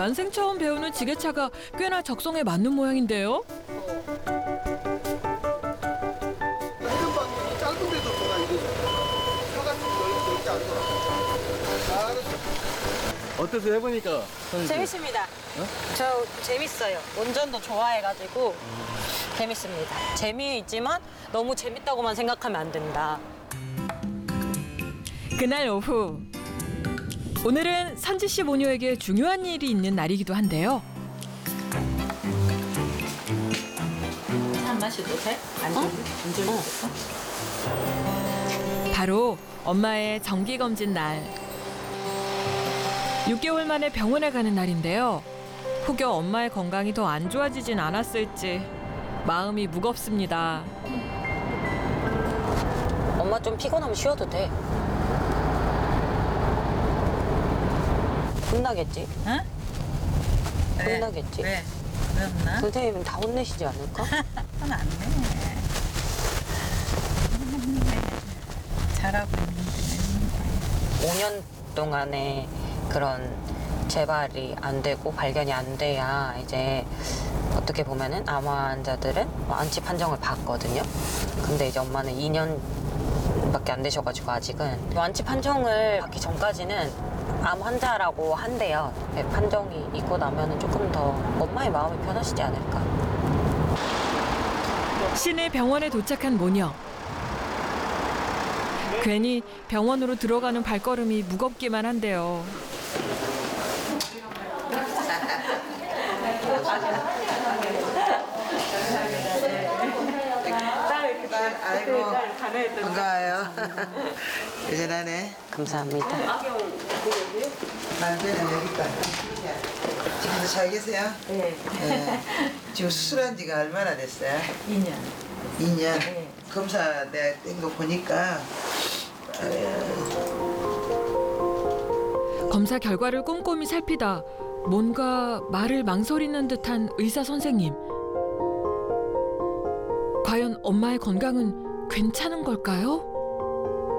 난생 처음 배우는 지게차가 꽤나 적성에 맞는 모양인데요. 이런 방법이 짧은데도 돌아 이거죠. 차가 좀 넓지 않더라고요. 어떠세요? 해보니까? 재밌습니다. 저 재밌어요. 운전도 좋아해가지고 재밌습니다. 재미있지만 너무 재밌다고만 생각하면 안 된다. 그날 오후. 오늘은 선지 씨 모녀에게 중요한 일이 있는 날이기도 한데요. 한 마셔도 돼? 안 들려? 바로 엄마의 정기검진 날. 6개월 만에 병원에 가는 날인데요. 혹여 엄마의 건강이 더 안 좋아지진 않았을지 마음이 무겁습니다. 엄마 좀 피곤하면 쉬어도 돼. 혼나겠지? 응? 혼나겠지? 왜? 왜 없나? 선생님은 다 혼내시지 않을까? 안 돼. 잘하고 있는데. 5년 동안에 그런 재발이 안 되고 발견이 안 돼야 이제 어떻게 보면은 암 환자들은 완치 판정을 받거든요. 근데 이제 엄마는 2년밖에 안 되셔가지고 아직은 완치 판정을 받기 전까지는 암 환자라고 한대요. 판정이 있고 나면은 조금 더 엄마의 마음이 편하시지 않을까. 시내 병원에 도착한 모녀. 괜히 병원으로 들어가는 발걸음이 무겁기만 한데요. 아이고 반가워요. 여전하네. 감사합니다. 남편은 여기 있다. 지금도 잘 계세요? 네. 지금 수술한 지가 얼마나 됐어요? 2년. 2년. 검사 내가 뗀 거 보니까 검사 결과를 꼼꼼히 살피다 뭔가 말을 망설이는 듯한 의사 선생님. 과연 엄마의 건강은 괜찮은 걸까요?